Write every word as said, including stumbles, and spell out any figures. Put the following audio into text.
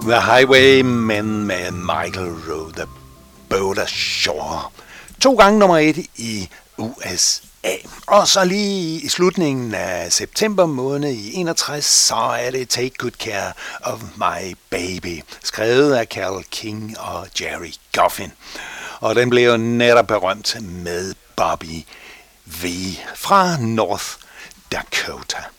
The Highwaymen med Michael Rowe, The Boat Ashore. To gange nummer et i U S A. Og så lige i slutningen af september måned i enogtres, så er det Take Good Care of My Baby, skrevet af Carole King og Jerry Goffin. Og den blev jo netop berømt med Bobby V fra North Dakota.